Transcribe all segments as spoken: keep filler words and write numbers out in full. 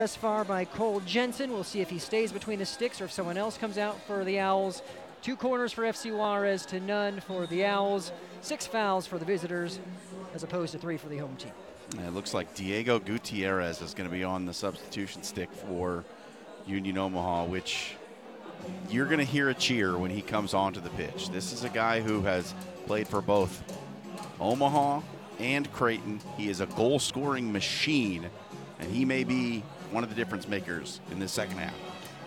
Thus far by Cole Jensen. We'll see if he stays between the sticks or if someone else comes out for the Owls. Two corners for F C Juarez to none for the Owls. Six fouls for the visitors as opposed to three for the home team. It looks like Diego Gutierrez is going to be on the substitution stick for Union Omaha, which you're going to hear a cheer when he comes onto the pitch. This is a guy who has played for both Omaha and Creighton. He is a goal-scoring machine, and he may be one of the difference makers in this second half.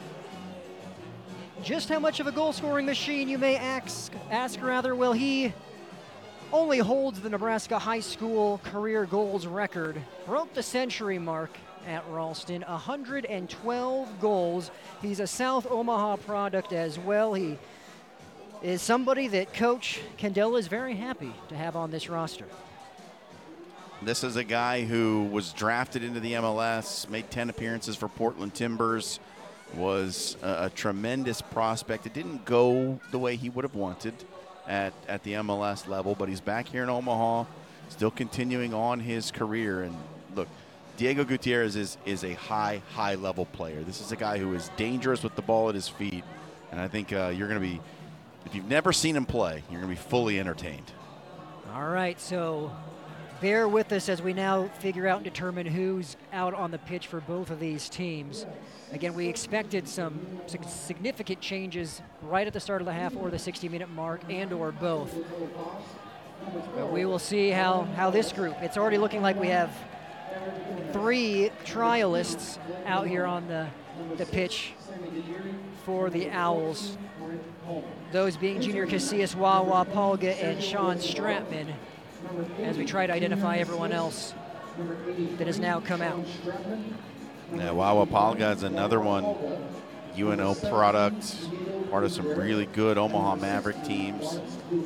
Just how much of a goal-scoring machine, you may ask, ask rather. Well, he only holds the Nebraska high school career goals record, broke the century mark at Ralston, one hundred twelve goals. He's a South Omaha product as well. He is somebody that Coach Candela is very happy to have on this roster. This is a guy who was drafted into the M L S, made ten appearances for Portland Timbers, was a, a tremendous prospect. It didn't go the way he would have wanted at, at the M L S level, but he's back here in Omaha, still continuing on his career. And look, Diego Gutierrez is, is a high, high-level player. This is a guy who is dangerous with the ball at his feet, and I think uh, you're going to be, if you've never seen him play, you're going to be fully entertained. All right, so bear with us as we now figure out and determine who's out on the pitch for both of these teams. Again, we expected some significant changes right at the start of the half or the sixty-minute mark, and or both. But we will see how, how this group, it's already looking like we have three trialists out here on the, the pitch for the Owls. Those being Junior Casillas, Wawa Palga, and Sean Stratman, as we try to identify everyone else that has now come out. Yeah, Wawa Palga is another one, U N O product, part of some really good Omaha Maverick teams.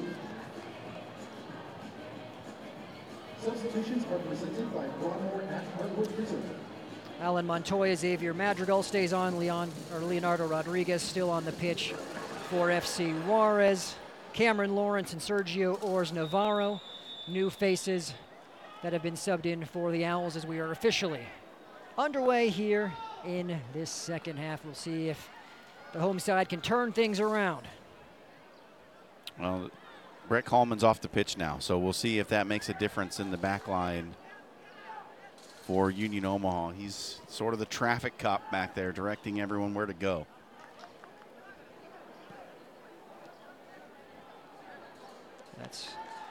Substitutions are presented by Broadmoor at Hardwood Reserve. Alan Montoya, Xavier Madrigal stays on. Leon or Leonardo Rodriguez still on the pitch for F C Juarez. Cameron Lawrence and Sergio Ors Navarro, new faces that have been subbed in for the Owls as we are officially underway here in this second half. We'll see if the home side can turn things around. Well, Brett Coleman's off the pitch now, so we'll see if that makes a difference in the back line for Union Omaha. He's sort of the traffic cop back there, directing everyone where to go. That's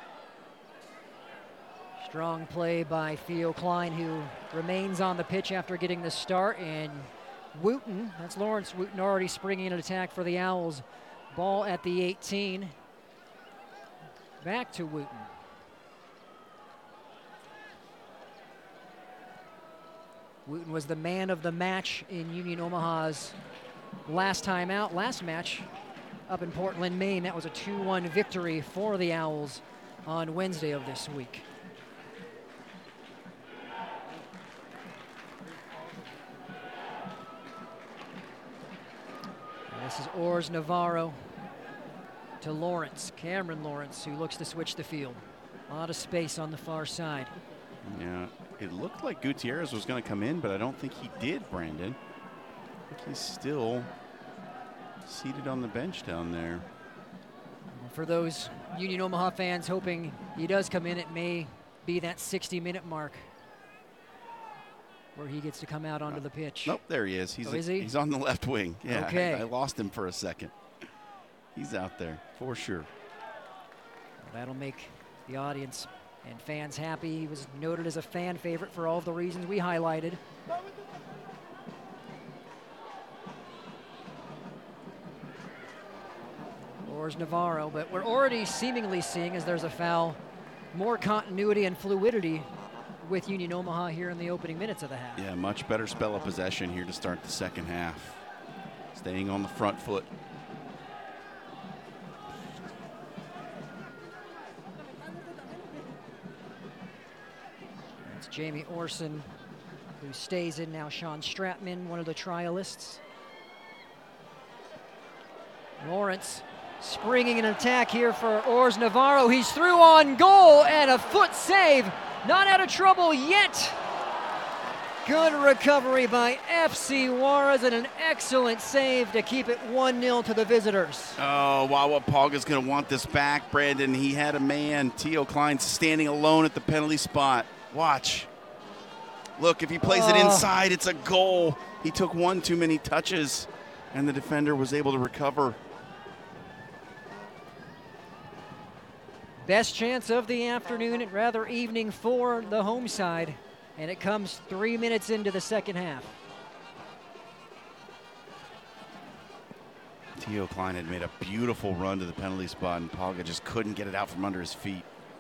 strong play by Theo Klein, who remains on the pitch after getting the start. And Wooten, that's Lawrence Wooten, already springing an attack for the Owls. Ball at the eighteen. Back to Wooten. Wooten was the man of the match in Union Omaha's last time out, last match up in Portland, Maine. That was a two one victory for the Owls on Wednesday of this week. And this is Ors Navarro to Lawrence, Cameron Lawrence, who looks to switch the field. A lot of space on the far side. Yeah, it looked like Gutierrez was going to come in, but I don't think he did, Brandon. I think he's still seated on the bench down there. For those Union Omaha fans hoping he does come in, it may be that sixty-minute mark where he gets to come out onto the pitch. Nope, there he is. He's, Oh, a, is he? he's on the left wing. Yeah, Okay. I, I lost him for a second. He's out there for sure. Well, that'll make the audience and fans happy. He was noted as a fan favorite for all of the reasons we highlighted. Ors Navarro, but we're already seemingly seeing, as there's a foul, more continuity and fluidity with Union Omaha here in the opening minutes of the half. Yeah, much better spell of possession here to start the second half. Staying on the front foot. It's Jamie Orson who stays in now. Sean Stratman, one of the trialists. Lawrence springing an attack here for Ors Navarro. He's through on goal and a foot save. Not out of trouble yet. Good recovery by F C Juarez and an excellent save to keep it one nil to the visitors. Oh, Wawa Pauga's going to want this back, Brandon. He had a man, Theo Klein, standing alone at the penalty spot. Watch. Look, if he plays oh. it inside, it's a goal. He took one too many touches, and the defender was able to recover. Best chance of the afternoon, and rather evening for the home side. And it comes three minutes into the second half. Theo Klein had made a beautiful run to the penalty spot, and Pauga just couldn't get it out from under his feet.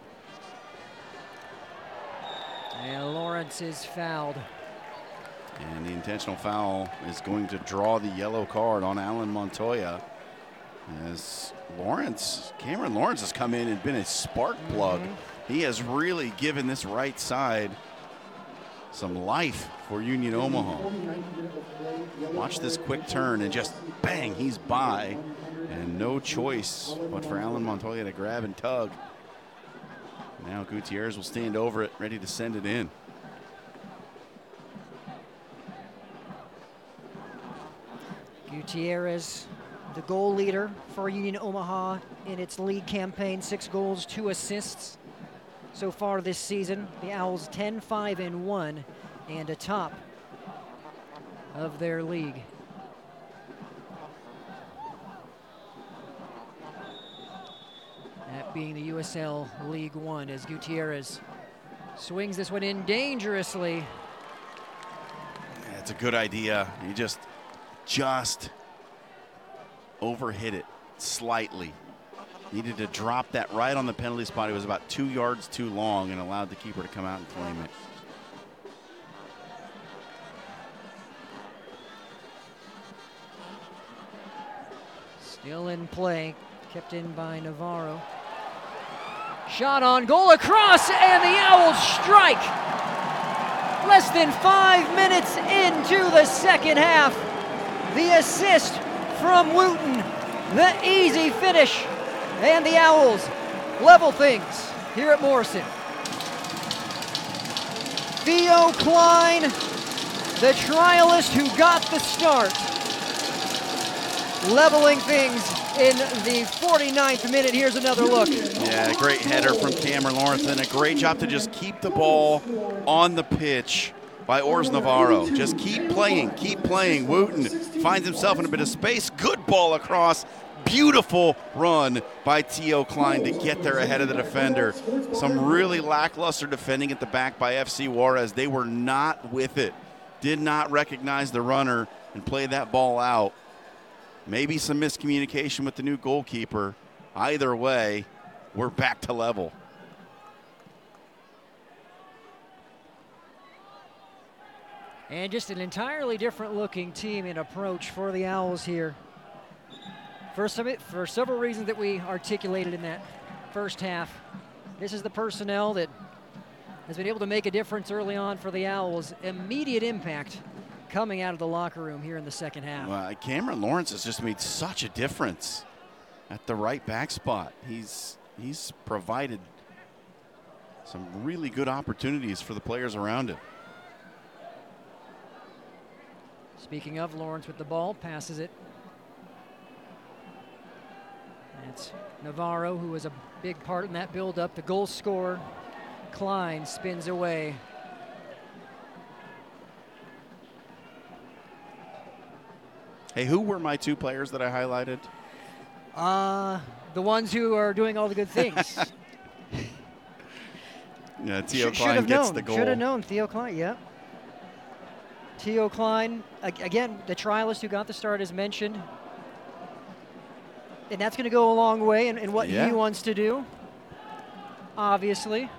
And Lawrence is fouled. And the intentional foul is going to draw the yellow card on Alan Montoya. As Lawrence, Cameron Lawrence has come in and been a spark plug. Mm-hmm. He has really given this right side some life for Union Omaha. Watch this quick turn and just bang, he's by. And no choice but for Alan Montoya to grab and tug. Now Gutierrez will stand over it, ready to send it in. Gutierrez, the goal leader for Union Omaha in its league campaign, six goals, two assists. So far this season, the Owls ten five and one and atop of their league. That being the U S L League One, as Gutierrez swings this one in dangerously. Yeah, it's a good idea. He just, just overhit it slightly. Needed to drop that right on the penalty spot. It was about two yards too long and allowed the keeper to come out and claim it. Still in play, kept in by Navarro. Shot on goal across, and the Owls strike. Less than five minutes into the second half. The assist from Wooten, the easy finish. And the Owls level things here at Morrison. Theo Klein, the trialist who got the start, leveling things in the forty-ninth minute. Here's another look. Yeah, a great header from Cameron Lawrence, and a great job to just keep the ball on the pitch by Ors Navarro. Just keep playing, keep playing. Wooten finds himself in a bit of space. Good ball across. Beautiful run by Theo Klein to get there ahead of the defender. Some really lackluster defending at the back by F C Juarez. They were not with it. Did not recognize the runner and play that ball out. Maybe some miscommunication with the new goalkeeper. Either way, we're back to level. And just an entirely different looking team and approach for the Owls here. For, some, for several reasons that we articulated in that first half, this is the personnel that has been able to make a difference early on for the Owls. Immediate impact coming out of the locker room here in the second half. Well, Cameron Lawrence has just made such a difference at the right back spot. He's, he's provided some really good opportunities for the players around him. Speaking of, Lawrence with the ball, passes it. It's Navarro, who was a big part in that build-up. The goal scorer, Klein, spins away. Hey, who were my two players that I highlighted? Uh, the ones who are doing all the good things. Yeah, Theo Sh Klein gets known. the goal. Should have known, Theo Klein, yeah. Theo Klein, again, the trialist who got the start as mentioned. And that's going to go a long way in, in what yeah. he wants to do, obviously.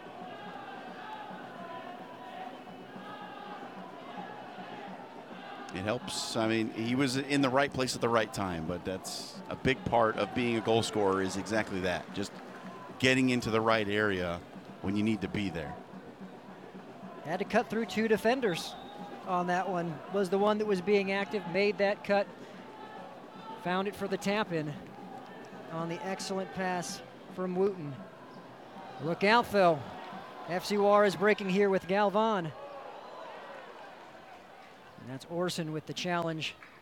It helps. I mean, he was in the right place at the right time, but that's a big part of being a goal scorer is exactly that. Just getting into the right area when you need to be there. Had to cut through two defenders on that one. Was the one that was being active, made that cut. Found it for the tap-in on the excellent pass from Wooten. Look out, though. F C Juarez breaking here with Galvan. And that's Orson with the challenge.